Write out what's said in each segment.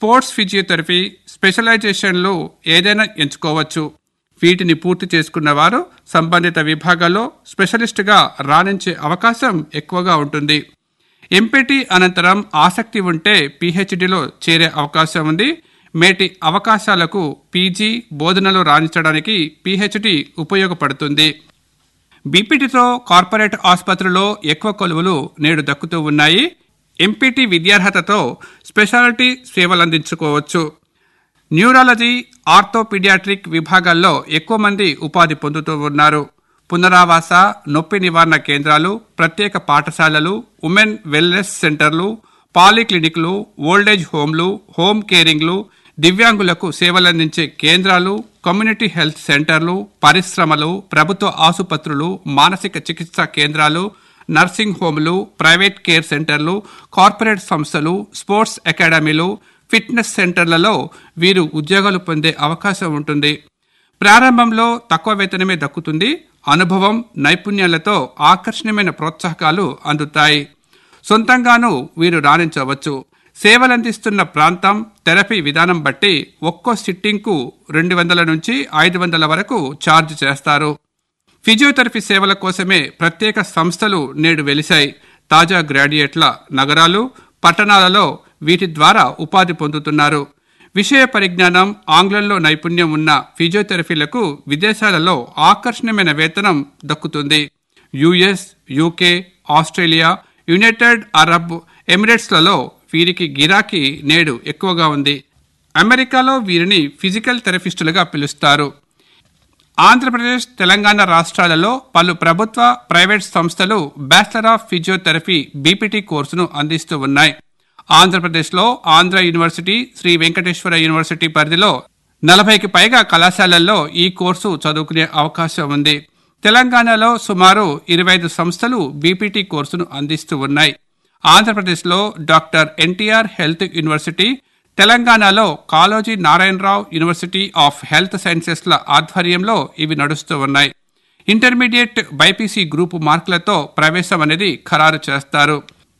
Sports physiotherapy స్పెషలైజేషన్లు ఏదైనా ఎంచుకోవచ్చు. వీటిని పూర్తి చేసుకున్న వారు సంబంధిత విభాగాల్లో స్పెషలిస్టుగా రాణించే అవకాశం ఎక్కువగా ఉంటుంది. ఎంపీటీ అనంతరం ఆసక్తి ఉంటే పీహెచ్డీలో చేరే అవకాశం ఉంది. మేటి అవకాశాలకు పీజీ బోధనలో రాణించడానికి పీహెచ్డీ ఉపయోగపడుతుంది. బీపీటీతో కార్పొరేట్ ఆసుపత్రుల్లో ఎక్కువ కొలువులు నేడు దక్కుతూ ఉన్నాయి. MPT విద్యార్హతతో speciality సేవలందించుకోవచ్చు. న్యూరాలజీ, ఆర్థోపీడియాట్రిక్ విభాగాల్లో ఎక్కువ మంది ఉపాధి పొందుతూ ఉన్నారు. పునరావాస, నొప్పి నివారణ కేంద్రాలు, ప్రత్యేక పాఠశాలలు, ఉమెన్ వెల్నెస్ సెంటర్లు, పాలీక్లినిక్లు, ఓల్డేజ్ హోంలు, హోమ్ కేరింగ్లు, దివ్యాంగులకు సేవలందించే కేంద్రాలు, కమ్యూనిటీ హెల్త్ సెంటర్లు, పరిశ్రమలు, ప్రభుత్వ ఆసుపత్రులు, మానసిక చికిత్సా కేంద్రాలు, నర్సింగ్ హోంలు, ప్రైవేట్ కేర్ సెంటర్లు, కార్పొరేట్ సంస్థలు, స్పోర్ట్స్ అకాడమీలు, ఫిట్నెస్ సెంటర్లలో వీరు ఉద్యోగాలు పొందే అవకాశం ఉంటుంది. ప్రారంభంలో తక్కువ వేతనమే దక్కుతుంది. అనుభవం, నైపుణ్యాలతో ఆకర్షణీయమైన ప్రోత్సాహకాలు అందుతాయి. సొంతంగానూ వీరు రాణించవచ్చు. సేవలందిస్తున్న ప్రాంతం, థెరపీ విధానం బట్టి ఒక్కో సిట్టింగ్కు 200 నుంచి 500 వరకు ఛార్జ్ చేస్తారు. ఫిజియోథెరపీ సేవల కోసమే ప్రత్యేక సంస్థలు నేడు వెలిశాయి. తాజా గ్రాడ్యుయేట్ల నగరాలు, పట్టణాలలో వీటి ద్వారా ఉపాధి పొందుతున్నారు. విషయ పరిజ్ఞానం, ఆంగ్లంలో నైపుణ్యం ఉన్న ఫిజియోథెరపీలకు విదేశాలలో ఆకర్షణీయమైన వేతనం దక్కుతుంది. US, UK, Australia, United Arab ఎమిరేట్స్లలో వీరికి గిరాకీ నేడు ఎక్కువగా ఉంది. అమెరికాలో వీరిని ఫిజికల్ థెరపిస్టులుగా పిలుస్తారు. ఆంధ్రప్రదేశ్, తెలంగాణ రాష్ట్రాలలో పలు ప్రభుత్వ, ప్రైవేట్ సంస్థలు బ్యాచిలర్ ఆఫ్ ఫిజియోథెరపీ బీపీటీ కోర్సును అందిస్తూ ఉన్నాయి. ఆంధ్రప్రదేశ్లో ఆంధ్ర యూనివర్సిటీ, శ్రీ వెంకటేశ్వర యూనివర్సిటీ పరిధిలో 40కి పైగా కళాశాలల్లో ఈ కోర్సు చదువుకునే అవకాశం ఉంది. తెలంగాణలో సుమారు 25 సంస్థలు బీపీటీ కోర్సును అందిస్తూ ఉన్నాయి. ఆంధ్రప్రదేశ్లో డాక్టర్ ఎన్టీఆర్ హెల్త్ యూనివర్సిటీ, తెలంగాణలో Kaloji Narayana Rao university of health సైన్సెస్ల ఆధ్వర్యంలో ఇవి నడుస్తూ ఉన్నాయి. ఇంటర్మీడియట్ బైపీసీ గ్రూపు మార్కులతో ప్రవేశం అనేది ఖరారు చేస్తారు.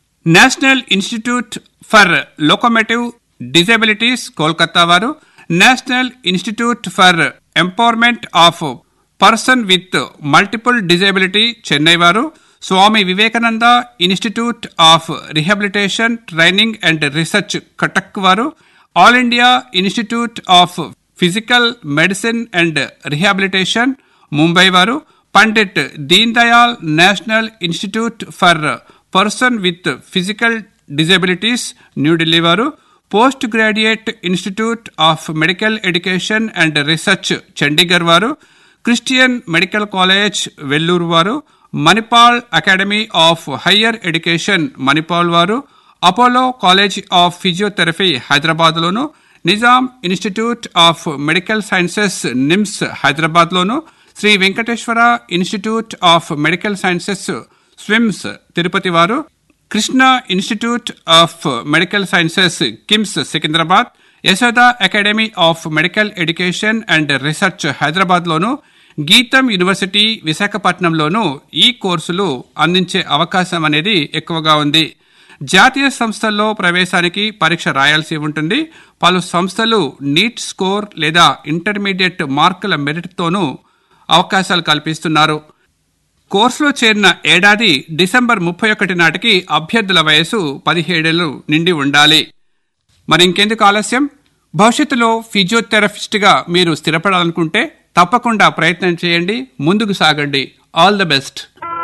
National institute for locomotive disabilities Kolkata వారు, national institute for empowerment of person with multiple disability Chennai వారు, Swami Vivekananda institute of rehabilitation training and research Cuttack వారు, all India institute of physical medicine and rehabilitation Mumbai వారు, Pandit Deen Dayal national institute for person with physical disabilities New Delhi వారు, post graduate institute of medical education and research Chandigarh వారు, Christian medical college Vellore వారు, Manipal academy of higher education Manipal వారు, Apollo college of physiotherapy హైదరాబాద్లోను, Nizam institute of medical sciences NIMS హైదరాబాద్లోను, Shri Venkateswara institute of medical sciences SVIMS Tirupati వారు, Krishna institute of medical sciences KIMS Secunderabad, Yashoda academy of medical education and research హైదరాబాద్లోను, గీతం university విశాఖపట్నంలోనూ ఈ కోర్సులు అందించే అవకాశం అనేది ఎక్కువగా ఉంది. జాతీయ సంస్థల్లో ప్రవేశానికి పరీక్ష రాయాల్సి ఉంటుంది. పలు సంస్థలు నీట్ స్కోర్ లేదా ఇంటర్మీడియట్ మార్కుల మెరిట్తోనూ అవకాశాలు కల్పిస్తున్నారు. కోర్సులో చేరిన ఏడాది డిసెంబర్ 31 నాటికి అభ్యర్థుల వయసు 17 నిండి ఉండాలి. మరి ఇంకెందుకు ఆలస్యం? భవిష్యత్తులో ఫిజియోథెరపిస్ట్గా మీరు స్థిరపడాలనుకుంటే తప్పకుండా ప్రయత్నం చేయండి, ముందుకు సాగండి. All the best.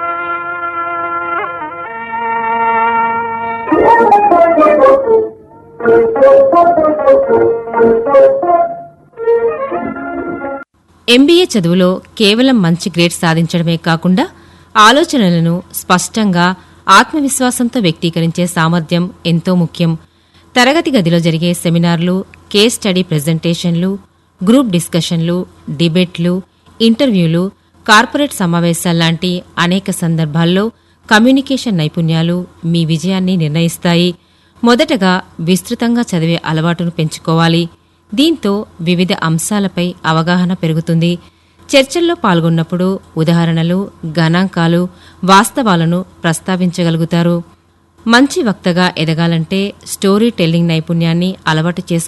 ఎంబీఏ చదువులో కేవలం మంచి గ్రేడ్ సాధించడమే కాకుండా ఆలోచనలను స్పష్టంగా, ఆత్మవిశ్వాసంతో వ్యక్తీకరించే సామర్థ్యం ఎంతో ముఖ్యం. తరగతి గదిలో జరిగే సెమినార్లు, కేస్ స్టడీ ప్రెజెంటేషన్లు, గ్రూప్ డిస్కషన్లు, డిబేట్లు, ఇంటర్వ్యూలు, కార్పొరేట్ సమావేశాల్లాంటి అనేక సందర్భాల్లో కమ్యూనికేషన్ నైపుణ్యాలు మీ విజయాన్ని నిర్ణయిస్తాయి. మొదటగా విస్తృతంగా చదివే అలవాటును పెంచుకోవాలి. దీంతో వివిధ అంశాలపై అవగాహన పెరుగుతుంది. చర్చల్లో పాల్గొన్నప్పుడు ఉదాహరణలు, గణాంకాలు, వాస్తవాలను ప్రస్తావించగలుగుతారు. మంచి వక్తగా ఎదగాలంటే స్టోరీ టెల్లింగ్ నైపుణ్యాన్ని అలవాటు